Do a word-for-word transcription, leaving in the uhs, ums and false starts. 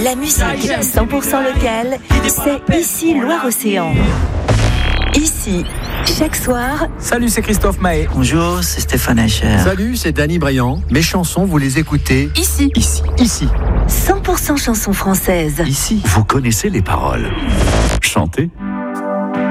La musique cent pour cent locale, c'est ici Loire-Océan. Ici, chaque soir. Salut, c'est Christophe Mahé. Bonjour, c'est Stéphane Echer. Salut, c'est Danny Briand. Mes chansons, vous les écoutez Ici. Ici. Ici. cent pour cent chansons françaises. Ici. Vous connaissez les paroles. Chantez.